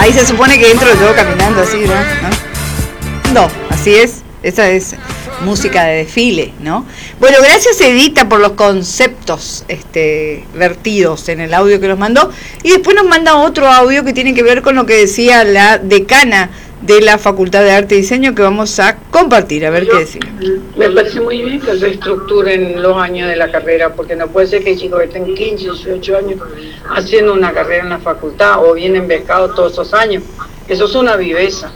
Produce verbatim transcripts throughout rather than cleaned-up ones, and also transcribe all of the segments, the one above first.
Ahí se supone que entro yo caminando así, ¿no? ¿no? No, así es. Esa es música de desfile, ¿no? Bueno, gracias Edita por los conceptos este, vertidos en el audio que nos mandó. Y después nos manda otro audio que tiene que ver con lo que decía la decana de la Facultad de Arte y Diseño, que vamos a compartir, a ver Yo, qué decir. Me parece muy bien que reestructuren los años de la carrera, porque no puede ser que chicos estén quince, dieciocho años haciendo una carrera en la facultad o vienen becados todos esos años. Eso es una viveza.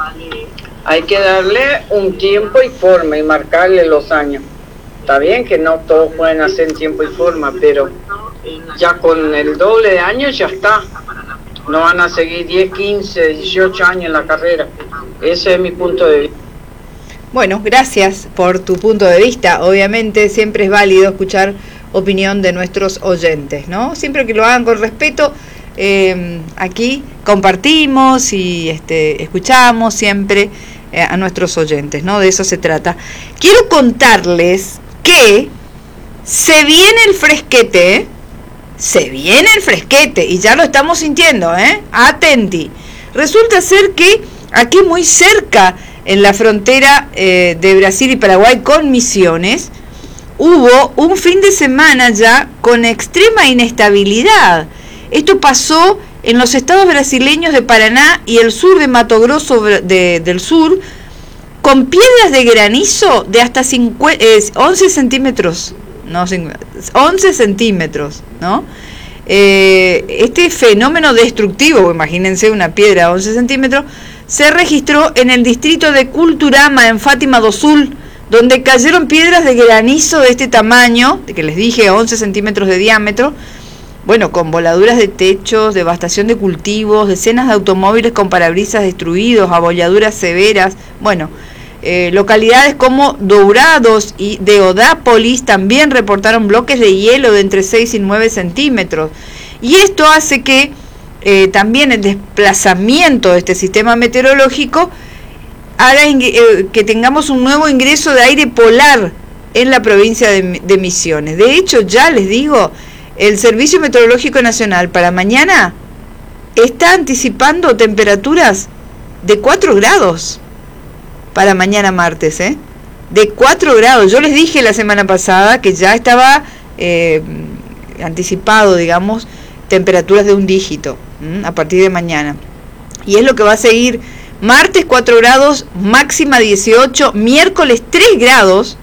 Hay que darle un tiempo y forma y marcarle los años. Está bien que no todos pueden hacer en tiempo y forma, pero ya con el doble de años ya está. No van a seguir diez, quince, dieciocho años en la carrera. Ese es mi punto de vista. Bueno, gracias por tu punto de vista. Obviamente siempre es válido escuchar opinión de nuestros oyentes, ¿no? Siempre que lo hagan con respeto, eh, aquí compartimos y este, escuchamos siempre eh, a nuestros oyentes, ¿no? De eso se trata. Quiero contarles que se viene el fresquete, ¿eh? Se viene el fresquete y ya lo estamos sintiendo, ¿eh? Atenti. Resulta ser que aquí muy cerca, en la frontera eh, de Brasil y Paraguay con Misiones, hubo un fin de semana ya con extrema inestabilidad. Esto pasó en los estados brasileños de Paraná y el sur de Mato Grosso de, del sur, con piedras de granizo de hasta cincuenta, eh, once centímetros. No, once centímetros, ¿no? Eh, este fenómeno destructivo, imagínense una piedra de once centímetros, se registró en el distrito de Culturama, en Fátima do Sul, donde cayeron piedras de granizo de este tamaño, de que les dije once centímetros de diámetro, bueno, con voladuras de techos, devastación de cultivos, decenas de automóviles con parabrisas destruidos, abolladuras severas, bueno. Eh, localidades como Dourados y Deodápolis también reportaron bloques de hielo de entre seis y nueve centímetros. Y esto hace que eh, también el desplazamiento de este sistema meteorológico haga eh, que tengamos un nuevo ingreso de aire polar en la provincia de, de Misiones. De hecho, ya les digo, el Servicio Meteorológico Nacional para mañana está anticipando temperaturas de cuatro grados. Para mañana martes, ¿eh? De cuatro grados. Yo les dije la semana pasada que ya estaba eh, anticipado, digamos, temperaturas de un dígito ¿m? a partir de mañana. Y es lo que va a seguir. Martes cuatro grados, máxima dieciocho. Miércoles tres grados,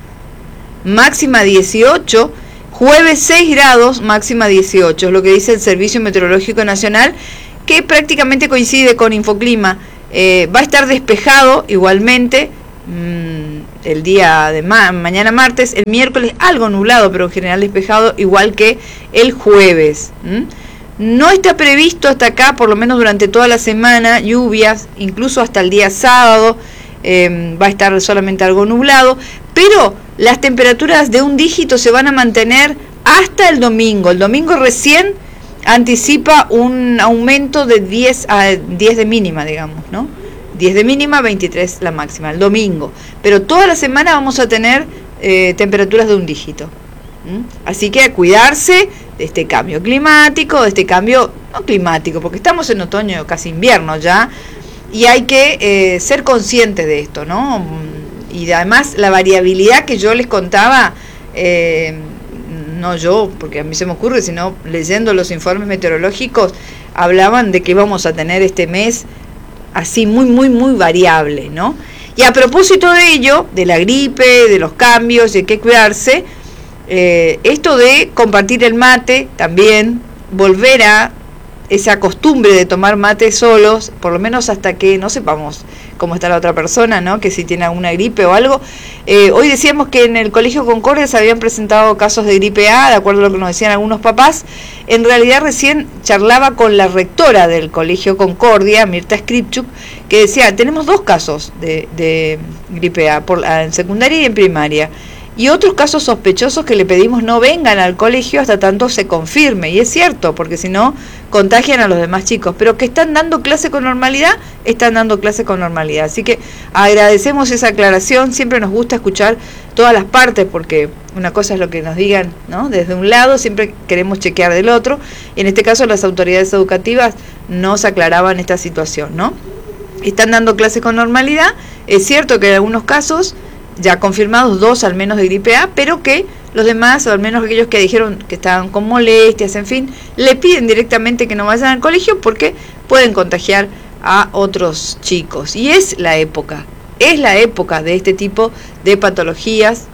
máxima dieciocho. Jueves seis grados, máxima dieciocho. Es lo que dice el Servicio Meteorológico Nacional, que prácticamente coincide con Infoclima. Eh, va a estar despejado igualmente mmm, el día de ma- mañana martes, el miércoles algo nublado, pero en general despejado, igual que el jueves. ¿m? No está previsto hasta acá, por lo menos durante toda la semana, lluvias, incluso hasta el día sábado eh, va a estar solamente algo nublado, pero las temperaturas de un dígito se van a mantener hasta el domingo. El domingo recién anticipa un aumento de diez a diez de mínima, digamos, ¿no? diez de mínima, veintitrés la máxima, el domingo. Pero toda la semana vamos a tener eh, temperaturas de un dígito. ¿Mm? Así que a cuidarse de este cambio climático, de este cambio no climático, porque estamos en otoño, casi invierno ya, y hay que eh, ser conscientes de esto, ¿no? Y además la variabilidad que yo les contaba, eh, no yo, porque a mí se me ocurre, sino leyendo los informes meteorológicos, hablaban de que íbamos a tener este mes así muy, muy, muy variable, ¿no? Y a propósito de ello, de la gripe, de los cambios, de que cuidarse, eh, esto de compartir el mate también, volver a esa costumbre de tomar mate solos, por lo menos hasta que no sepamos cómo está la otra persona, ¿no? Que si tiene alguna gripe o algo. Eh, hoy decíamos que en el Colegio Concordia se habían presentado casos de gripe A, de acuerdo a lo que nos decían algunos papás. En realidad recién charlaba con la rectora del Colegio Concordia, Mirta Skripchuk, que decía, tenemos dos casos de, de gripe A, por, en secundaria y en primaria. Y otros casos sospechosos que le pedimos no vengan al colegio hasta tanto se confirme. Y es cierto, porque si no, contagian a los demás chicos. Pero que están dando clase con normalidad, están dando clase con normalidad. Así que agradecemos esa aclaración. Siempre nos gusta escuchar todas las partes, porque una cosa es lo que nos digan, ¿no? Desde un lado, siempre queremos chequear del otro. Y en este caso las autoridades educativas no se aclaraban esta situación, ¿no? Están dando clases con normalidad. Es cierto que en algunos casos ya confirmados dos al menos de gripe A, pero que los demás, o al menos aquellos que dijeron que estaban con molestias, en fin, le piden directamente que no vayan al colegio porque pueden contagiar a otros chicos. Y es la época, es la época de este tipo de patologías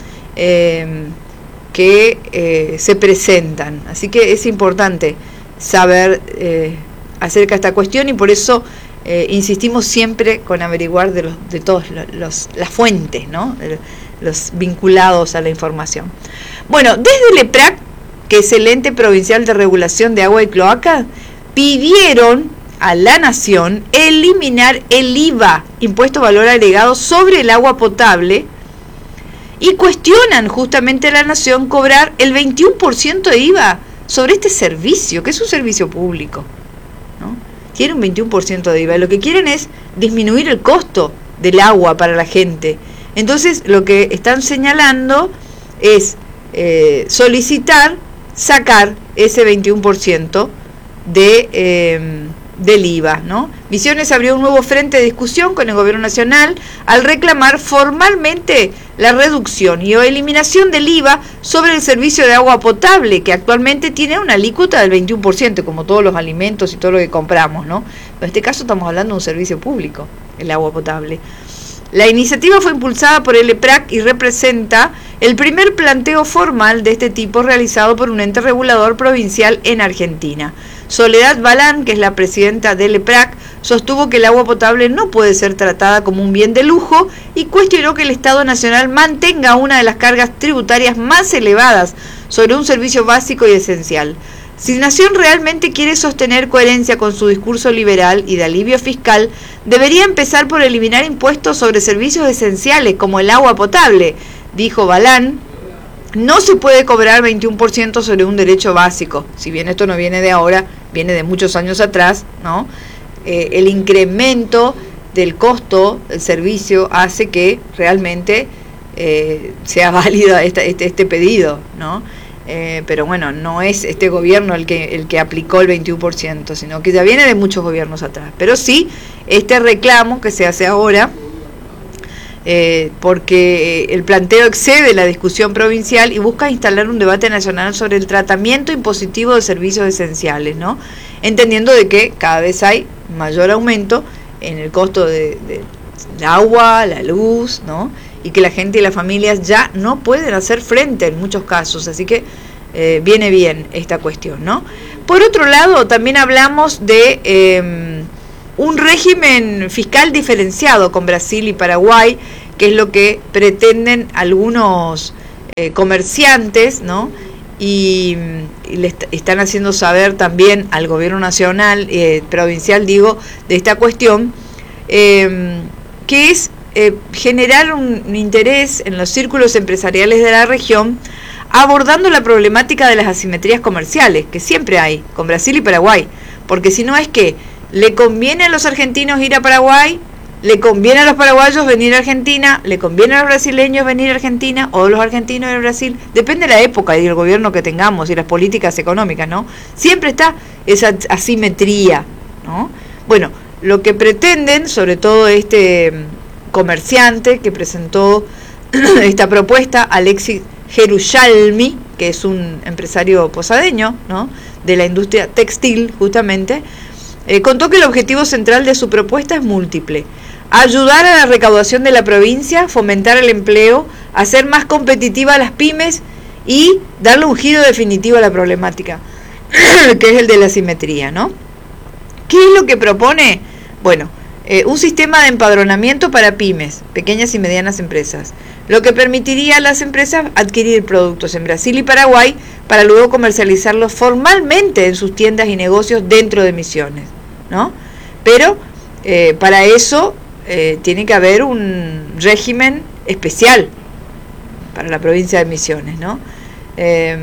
eh, que eh, se presentan. Así que es importante saber eh, acerca de esta cuestión, y por eso eh, insistimos siempre con averiguar de los de todos los, los las fuentes, ¿no? Los vinculados a la información. Bueno, desde el EPRAC, que es el ente provincial de regulación de agua y cloaca, pidieron a la Nación eliminar el I V A, impuesto valor agregado, sobre el agua potable, y cuestionan justamente a la Nación cobrar el veintiuno por ciento de I V A sobre este servicio, que es un servicio público, ¿no? Tiene un veintiuno por ciento de I V A. Lo que quieren es disminuir el costo del agua para la gente. Entonces, lo que están señalando es eh, solicitar sacar ese veintiuno por ciento de, eh, del I V A, ¿no? Misiones abrió un nuevo frente de discusión con el Gobierno Nacional al reclamar formalmente la reducción y o eliminación del I V A sobre el servicio de agua potable, que actualmente tiene una alícuota del veintiuno por ciento, como todos los alimentos y todo lo que compramos, ¿no? En este caso estamos hablando de un servicio público, el agua potable. La iniciativa fue impulsada por el EPRAC y representa el primer planteo formal de este tipo realizado por un ente regulador provincial en Argentina. Soledad Balán, que es la presidenta del EPRAC, sostuvo que el agua potable no puede ser tratada como un bien de lujo y cuestionó que el Estado Nacional mantenga una de las cargas tributarias más elevadas sobre un servicio básico y esencial. Si Nación realmente quiere sostener coherencia con su discurso liberal y de alivio fiscal, debería empezar por eliminar impuestos sobre servicios esenciales como el agua potable, dijo Balán. No se puede cobrar veintiuno por ciento sobre un derecho básico, si bien esto no viene de ahora, viene de muchos años atrás, ¿no? Eh, el incremento del costo del servicio hace que realmente eh, sea válido este, este, este pedido, ¿no? Eh, pero bueno, no es este gobierno el que el que aplicó el veintiuno por ciento, sino que ya viene de muchos gobiernos atrás. Pero sí, este reclamo que se hace ahora, eh, porque el planteo excede la discusión provincial y busca instalar un debate nacional sobre el tratamiento impositivo de servicios esenciales, ¿no? Entendiendo de que cada vez hay mayor aumento en el costo de, de, del agua, la luz, ¿no? Y que la gente y las familias ya no pueden hacer frente en muchos casos, así que eh, viene bien esta cuestión, ¿no? Por otro lado, también hablamos de eh, un régimen fiscal diferenciado con Brasil y Paraguay, que es lo que pretenden algunos eh, comerciantes, ¿no? Y, y le est- están haciendo saber también al gobierno nacional, eh, provincial, digo, de esta cuestión, eh, que es Eh, generar un, un interés en los círculos empresariales de la región, abordando la problemática de las asimetrías comerciales, que siempre hay con Brasil y Paraguay, porque si no es que le conviene a los argentinos ir a Paraguay, le conviene a los paraguayos venir a Argentina, le conviene a los brasileños venir a Argentina, o los argentinos ir a Brasil, depende de la época y del gobierno que tengamos y las políticas económicas, ¿no? Siempre está esa asimetría, ¿no? Bueno, lo que pretenden, sobre todo este comerciante que presentó esta propuesta, Alexis Gerushalmi, que es un empresario posadeño, ¿no?, de la industria textil justamente, eh, contó que el objetivo central de su propuesta es múltiple: ayudar a la recaudación de la provincia, fomentar el empleo, hacer más competitiva a las pymes y darle un giro definitivo a la problemática, que es el de la asimetría, ¿no? ¿Qué es lo que propone? Bueno, Eh, un sistema de empadronamiento para pymes, pequeñas y medianas empresas, lo que permitiría a las empresas adquirir productos en Brasil y Paraguay para luego comercializarlos formalmente en sus tiendas y negocios dentro de Misiones, ¿no? Pero eh, para eso eh, tiene que haber un régimen especial para la provincia de Misiones, ¿no? Eh,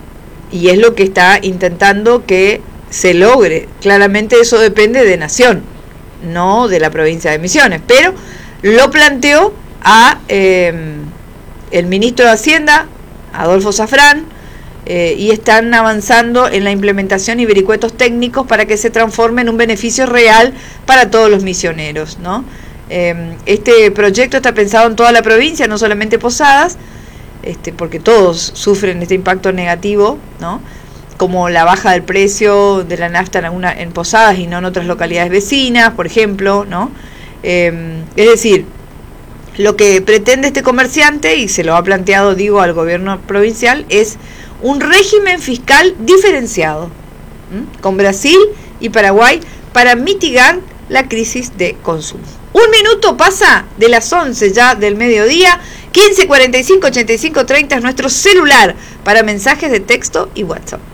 y es lo que está intentando que se logre. Claramente eso depende de Nación, no de la provincia de Misiones, pero lo planteó a eh, el ministro de Hacienda, Adolfo Safrán, eh, y están avanzando en la implementación y vericuetos técnicos para que se transforme en un beneficio real para todos los misioneros, ¿no? Eh, este proyecto está pensado en toda la provincia, no solamente Posadas, este, porque todos sufren este impacto negativo, ¿no? Como la baja del precio de la nafta en, alguna, en Posadas y no en otras localidades vecinas, por ejemplo, ¿no? Eh, es decir, lo que pretende este comerciante, y se lo ha planteado, digo, al gobierno provincial, es un régimen fiscal diferenciado, ¿m? con Brasil y Paraguay para mitigar la crisis de consumo. Un minuto pasa de las once ya del mediodía, quince cuarenta y cinco ochenta y cinco treinta es nuestro celular para mensajes de texto y WhatsApp.